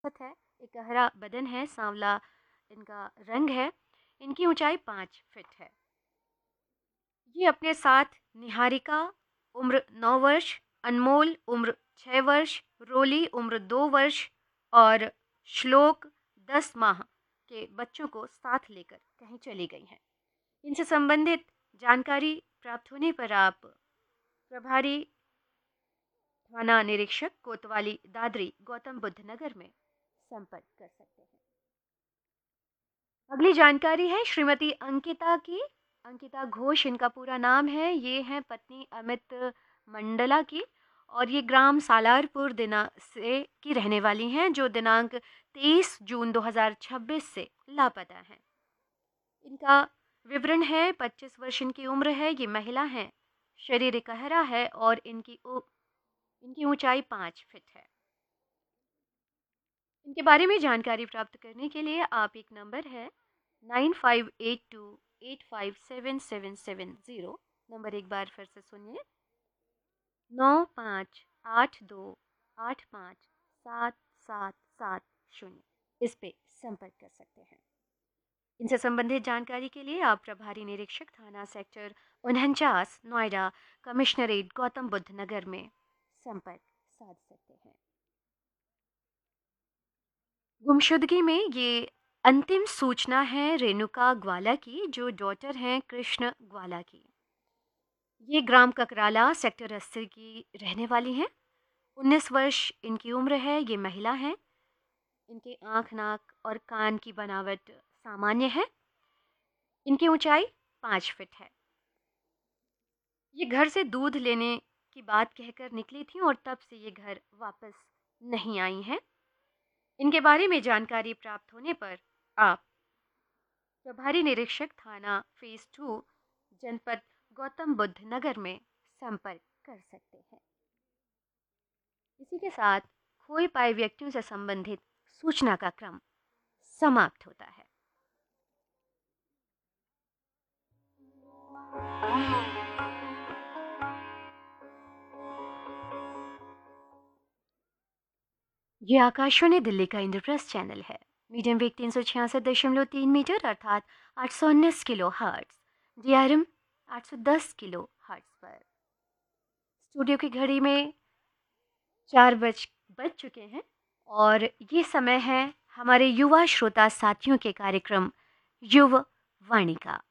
है, एक गहरा बदन है, सांवला इनका रंग है। इनकी ऊंचाई 5 फीट है। ये अपने साथ निहारिका उम्र 9 वर्ष, अनमोल उम्र 6 वर्ष, रोली उम्र 2 वर्ष और श्लोक 10 माह के बच्चों को साथ लेकर कहीं चली गई हैं। इनसे संबंधित जानकारी प्राप्त होने पर आप प्रभारी थाना निरीक्षक कोतवाली दादरी गौतम बुद्ध नगर में संपर्क कर सकते हैं। अगली जानकारी है श्रीमती अंकिता की। अंकिता घोष इनका पूरा नाम है। ये हैं पत्नी अमित मंडला की और ये ग्राम सालारपुर दिना से की रहने वाली हैं, जो दिनांक 23 जून 2026 से लापता हैं। इनका विवरण है, 25 वर्ष इनकी उम्र है, ये महिला हैं, शरीर गहरा है और इनकी ऊंचाई 5 फीट है। इनके बारे में जानकारी प्राप्त करने के लिए आप एक नंबर है 9582857770, नंबर एक बार फिर से सुनिए, 9582857770, इस पे संपर्क कर सकते हैं। इनसे संबंधित जानकारी के लिए आप प्रभारी निरीक्षक थाना सेक्टर 49 नोएडा कमिश्नरेट गौतम बुद्ध नगर में संपर्क साध सकते हैं। गुमशुदगी में ये अंतिम सूचना है रेणुका ग्वाला की, जो डॉटर हैं कृष्ण ग्वाला की। ये ग्राम ककराला सेक्टर 80 की रहने वाली हैं। 19 वर्ष इनकी उम्र है, ये महिला हैं। इनके आँख, नाक और कान की बनावट सामान्य है। इनकी ऊंचाई 5 फीट है। ये घर से दूध लेने की बात कहकर निकली थी और तब से ये घर वापस नहीं आई हैं। इनके बारे में जानकारी प्राप्त होने पर आप प्रभारी निरीक्षक थाना फेज 2 जनपद गौतम बुद्ध नगर में संपर्क कर सकते हैं। इसी के साथ खोए पाए व्यक्तियों से संबंधित सूचना का क्रम समाप्त होता है। ये आकाशवाणी दिल्ली का इंद्रप्रस्थ चैनल है। मीडियम वेग 366.3 मीटर अर्थात 819 kilo hertz, DRM 810 kilo hertz पर। स्टूडियो की घड़ी में 4 बज चुके हैं और ये समय है हमारे युवा श्रोता साथियों के कार्यक्रम युवा वाणी का।